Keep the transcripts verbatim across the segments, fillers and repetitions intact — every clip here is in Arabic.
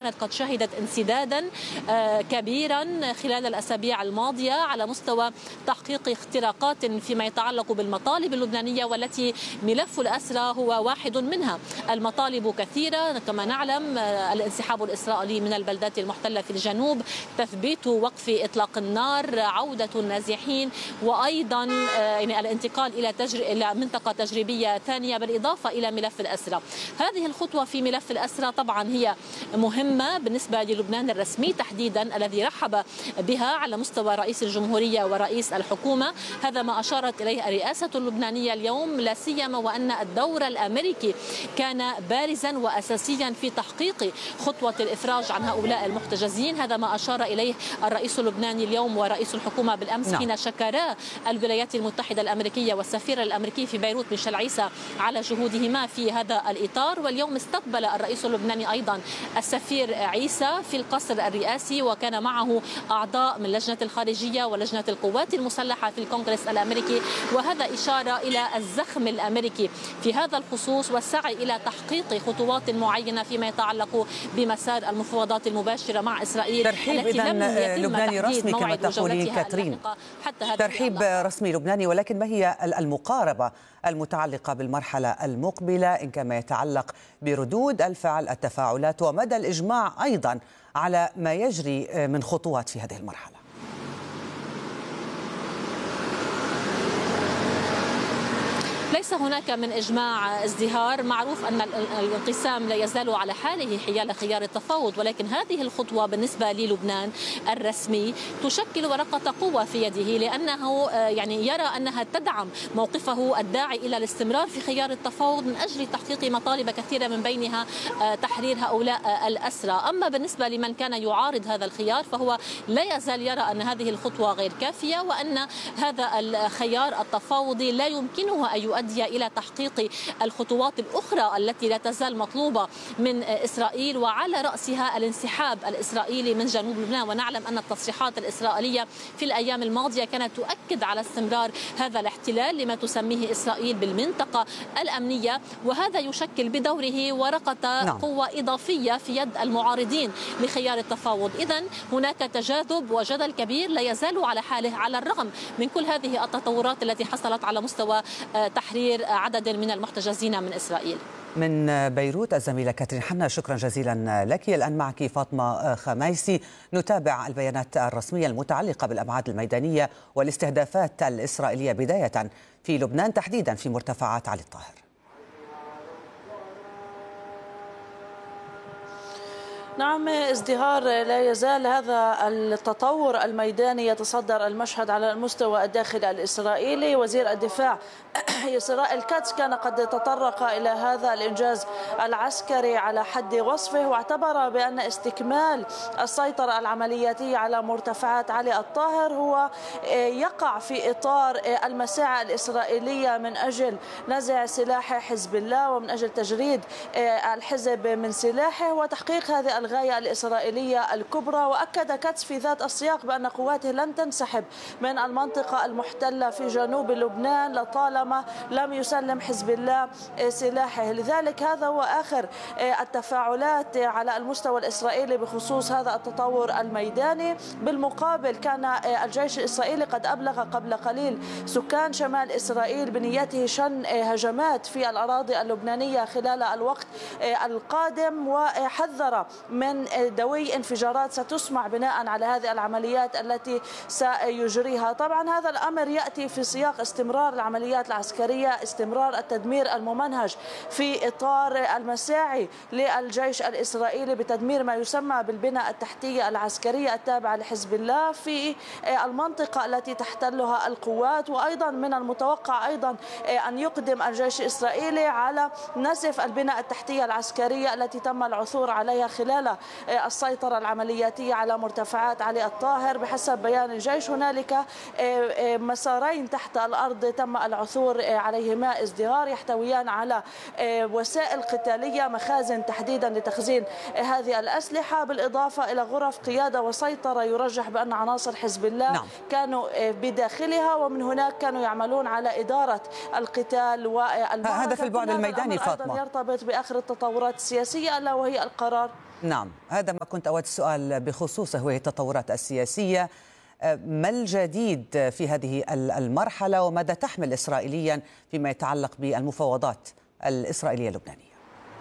كانت قد شهدت انسدادا كبيرا خلال الأسابيع الماضية على مستوى تحقيق اختراقات فيما يتعلق بالمطالب اللبنانية، والتي ملف الأسرى هو واحد منها. المطالب كثيرة كما نعلم: الانسحاب الإسرائيلي من البلدات المحتلة في الجنوب، تثبيت وقف إطلاق النار، عودة النازحين، وأيضا يعني الانتقال إلى تجر... إلى منطقة تجريبية ثانية، بالإضافة إلى ملف الأسرى. هذه الخطوة في ملف الأسرى طبعا هي مهمة بالنسبة للبنان الرسمي تحديدا، الذي رحب بها على مستوى رئيس الجمهورية ورئيس الحكومة. هذا ما أشارت إليه الرئاسة اللبنانية اليوم، لا سيما وأن الدور الأمريكي كان بارزا وأساسيا في تحقيق خطوة الإفراج عن هؤلاء المحتجزين. هذا ما أشار إليه الرئيس اللبناني اليوم ورئيس الحكومة بالأمس نعم. حين شكرا الولايات المتحدة الأمريكية والسفير الأمريكي في بيروت ميشيل عيسى على جهودهما في هذا الإطار. واليوم استقبل الرئيس اللبناني أيضا السفير عيسى في القصر الرئاسي، وكان معه أعضاء من لجنة الخارجية ولجنة القوات المسلحة في الكونغرس الأمريكي، وهذا إشارة إلى الزخم الأمريكي في هذا الخصوص والسعي إلى تحقيق خطوات معينة فيما يتعلق بمسار المفاوضات المباشرة مع إسرائيل. ترحيب إذن لبناني رسمي كما تقولين كاترين، ترحيب رسمي لبناني، ولكن ما هي المقاربة المتعلقة بالمرحلة المقبلة إن كما يتعلق بردود الفعل، التفاعلات، ومدى الإجماع أيضا على ما يجري من خطوات في هذه المرحلة؟ ليس هناك من إجماع ازدهار. معروف أن الانقسام لا يزال على حاله حيال خيار التفاوض، ولكن هذه الخطوة بالنسبة للبنان الرسمي تشكل ورقة قوة في يده، لأنه يعني يرى أنها تدعم موقفه الداعي إلى الاستمرار في خيار التفاوض من أجل تحقيق مطالب كثيرة من بينها تحرير هؤلاء الأسرى. أما بالنسبة لمن كان يعارض هذا الخيار فهو لا يزال يرى أن هذه الخطوة غير كافية، وأن هذا الخيار التفاوضي لا يمكنه أن يؤدي إلى تحقيق الخطوات الأخرى التي لا تزال مطلوبة من إسرائيل، وعلى رأسها الانسحاب الإسرائيلي من جنوب لبنان. ونعلم أن التصريحات الإسرائيلية في الأيام الماضية كانت تؤكد على استمرار هذا الاحتلال لما تسميه إسرائيل بالمنطقة الأمنية، وهذا يشكل بدوره ورقة نعم. قوة إضافية في يد المعارضين لخيار التفاوض. إذن هناك تجاذب وجدل كبير لا يزال على حاله على الرغم من كل هذه التطورات التي حصلت على مستوى تحرير عدد من المحتجزين من إسرائيل. من بيروت الزميلة كاترين حنا، شكرا جزيلا لك. الآن معك فاطمة خميسي، نتابع البيانات الرسمية المتعلقة بالأبعاد الميدانية والاستهدافات الإسرائيلية بداية في لبنان، تحديدا في مرتفعات علي الطاهر. نعم، ازدهار لا يزال هذا التطور الميداني يتصدر المشهد على المستوى الداخلي الإسرائيلي. وزير الدفاع إسرائيل كاتس كان قد تطرق إلى هذا الإنجاز العسكري على حد وصفه، واعتبر بأن استكمال السيطرة العملياتية على مرتفعات علي الطاهر هو يقع في إطار المساعي الإسرائيلية من أجل نزع سلاح حزب الله ومن أجل تجريد الحزب من سلاحه وتحقيق هذه الغاية الإسرائيلية الكبرى. وأكد كاتس في ذات السياق بأن قواته لن تنسحب من المنطقة المحتلة في جنوب لبنان لطالما لم يسلم حزب الله سلاحه. لذلك هذا هو آخر التفاعلات على المستوى الإسرائيلي بخصوص هذا التطور الميداني. بالمقابل كان الجيش الإسرائيلي قد أبلغ قبل قليل سكان شمال إسرائيل بنيته شن هجمات في الأراضي اللبنانية خلال الوقت القادم، وحذر من دوي انفجارات ستسمع بناء على هذه العمليات التي سيجريها. طبعا هذا الأمر يأتي في سياق استمرار العمليات العسكرية، استمرار التدمير الممنهج في إطار المساعي للجيش الإسرائيلي بتدمير ما يسمى بالبنى التحتية العسكرية التابعة لحزب الله في المنطقة التي تحتلها القوات. وأيضا من المتوقع أيضا أن يقدم الجيش الإسرائيلي على نسف البنى التحتية العسكرية التي تم العثور عليها خلال السيطرة العملياتية على مرتفعات علي الطاهر. بحسب بيان الجيش هنالك مسارين تحت الأرض تم العثور عليهما ازدهار يحتويان على وسائل قتالية، مخازن تحديدا لتخزين هذه الأسلحة، بالإضافة إلى غرف قيادة وسيطرة يرجح بأن عناصر حزب الله نعم. كانوا بداخلها، ومن هناك كانوا يعملون على إدارة القتال والمعركة. هذا في البعد الميداني فاطمة، يرتبط بآخر التطورات السياسية ألا وهي القرار نعم، هذا ما كنت أود السؤال بخصوصه، وهي التطورات السياسية. ما الجديد في هذه المرحلة وماذا تحمل إسرائيليا فيما يتعلق بالمفاوضات الإسرائيلية اللبنانية؟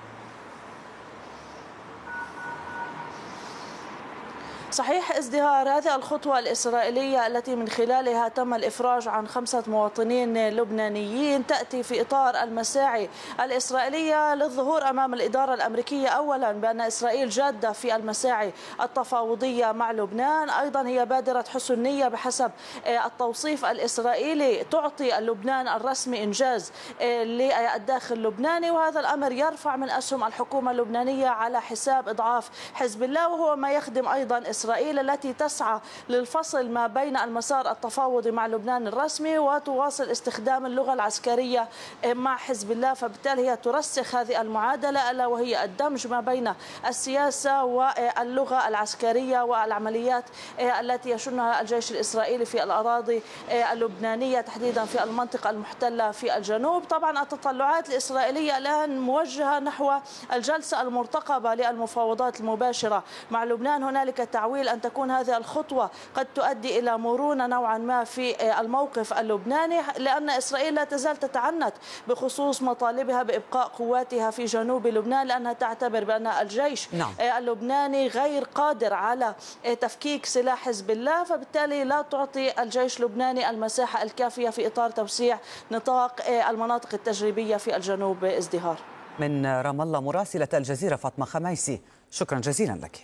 صحيح ازدهار هذه الخطوة الإسرائيلية التي من خلالها تم الإفراج عن خمسة مواطنين لبنانيين تأتي في إطار المساعي الإسرائيلية للظهور أمام الإدارة الأمريكية أولا بأن إسرائيل جادة في المساعي التفاوضية مع لبنان. أيضا هي بادرة حسن نية بحسب التوصيف الإسرائيلي تعطي لبنان الرسمي إنجاز للداخل اللبناني، وهذا الأمر يرفع من أسهم الحكومة اللبنانية على حساب إضعاف حزب الله، وهو ما يخدم أيضا إسرائيل التي تسعى للفصل ما بين المسار التفاوضي مع لبنان الرسمي وتواصل استخدام اللغة العسكرية مع حزب الله. فبالتالي هي ترسخ هذه المعادلة ألا وهي الدمج ما بين السياسة واللغة العسكرية والعمليات التي يشنها الجيش الإسرائيلي في الأراضي اللبنانية تحديدا في المنطقة المحتلة في الجنوب. طبعا التطلعات الإسرائيلية الآن موجهة نحو الجلسة المرتقبة للمفاوضات المباشرة مع لبنان. هنالك تعويل أن تكون هذه الخطوة قد تؤدي إلى مرونة نوعا ما في الموقف اللبناني، لأن إسرائيل لا تزال تتعنت بخصوص مطالبها بإبقاء قواتها في جنوب لبنان، لأنها تعتبر بأن الجيش نعم. اللبناني غير قادر على تفكيك سلاح حزب الله، فبالتالي لا تعطي الجيش اللبناني المساحة الكافية في إطار توسيع نطاق المناطق التجريبية في الجنوب. ازدهار من رام الله مراسلة الجزيرة فاطمة خميسي، شكرا جزيلا لك.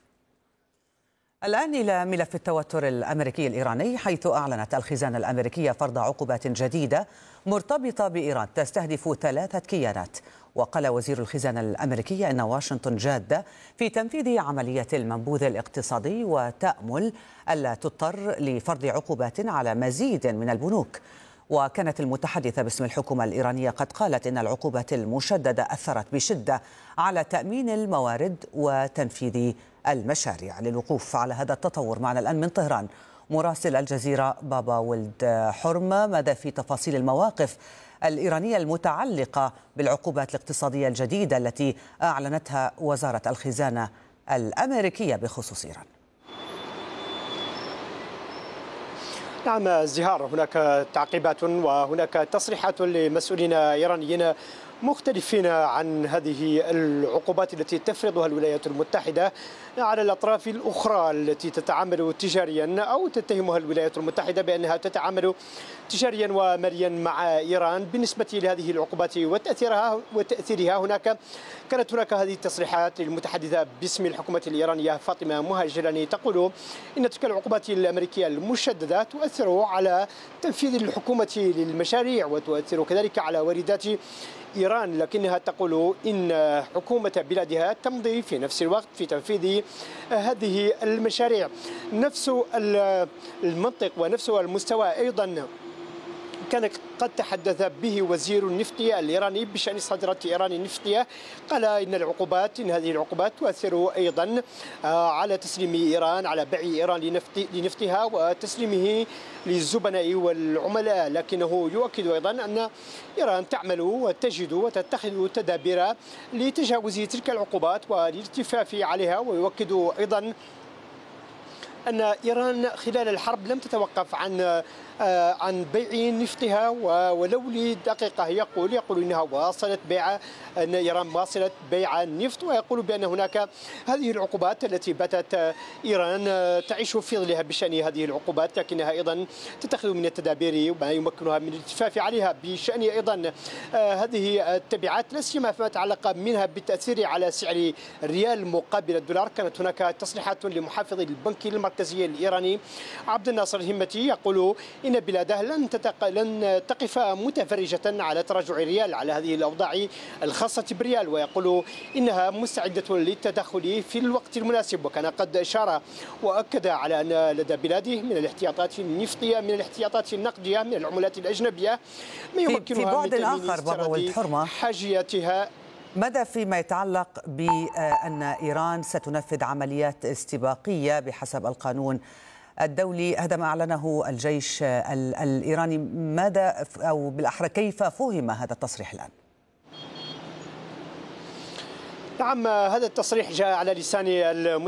الآن إلى ملف التوتر الأمريكي الإيراني، حيث أعلنت الخزانة الأمريكية فرض عقوبات جديدة مرتبطة بإيران تستهدف ثلاثة كيانات. وقال وزير الخزانة الأمريكية أن واشنطن جادة في تنفيذ عملية المنبوذ الاقتصادي وتأمل ألا تضطر لفرض عقوبات على مزيد من البنوك. وكانت المتحدثة باسم الحكومة الإيرانية قد قالت إن العقوبات المشددة أثرت بشدة على تأمين الموارد وتنفيذ المشاريع. للوقوف على هذا التطور معنا الآن من طهران مراسل الجزيرة بابا ولد حرمة، ماذا في تفاصيل المواقف الإيرانية المتعلقة بالعقوبات الاقتصادية الجديدة التي أعلنتها وزارة الخزانة الأمريكية بخصوص إيران؟ نعم ازدهار، هناك تعقيبات وهناك تصريحات لمسؤولين إيرانيين مختلفين عن هذه العقوبات التي تفرضها الولايات المتحدة على الأطراف الأخرى التي تتعامل تجاريا أو تتهمها الولايات المتحدة بأنها تتعامل تجاريا وماليا مع إيران. بالنسبة لهذه العقوبات وتأثيرها وتأثيرها هناك كانت هناك هذه التصريحات المتحدثة باسم الحكومة الإيرانية فاطمة مهاجراني تقول إن تلك العقوبات الأمريكية المشددة تؤثر على تنفيذ الحكومة للمشاريع وتؤثر كذلك على واردات إيران، لكنها تقول إن حكومة بلادها تمضي في نفس الوقت في تنفيذ هذه المشاريع. نفس المنطق ونفس المستوى أيضا كان قد تحدث به وزير النفط الإيراني بشأن صادرات إيران النفطية، قال إن العقوبات إن هذه العقوبات تؤثر أيضا على تسليم إيران على بيع إيران لنفط لنفطها وتسليمه للزبناء والعملاء، لكنه يؤكد أيضا أن إيران تعمل وتجد وتتخذ تدابير لتجاوز تلك العقوبات والالتفاف عليها. ويؤكد أيضا أن إيران خلال الحرب لم تتوقف عن عن بيع نفطها ولو لدقيقة. يقول يقول إنها واصلت بيع أن إيران واصلت بيع النفط، ويقول بأن هناك هذه العقوبات التي باتت إيران تعيش في ظلها بشأن هذه العقوبات، لكنها أيضا تتخذ من التدابير ما يمكنها من الالتفاف عليها بشأن أيضا هذه التبعات، لا سيما فيما يتعلق منها بالتأثير على سعر الريال مقابل الدولار. كانت هناك تصريحات لمحافظ البنك المركزي الإيراني عبد الناصر الهمتي يقول إن بلاده لن تتق... لن تقف متفرجة على تراجع الريال على هذه الأوضاع الخاصة بالريال، ويقول إنها مستعدة للتدخل في الوقت المناسب. وكان قد أشار وأكد على أن لدى بلاده من الاحتياطات النفطية من الاحتياطات النقدية من العملات الأجنبية ما يمكنها من تأمين حاجياتها. ماذا فيما يتعلق بأن إيران ستنفذ عمليات استباقية بحسب القانون الدولي؟ هذا ما أعلنه الجيش الإيراني، ماذا أو بالأحرى كيف فهم هذا التصريح الآن؟ نعم، هذا التصريح جاء على لسان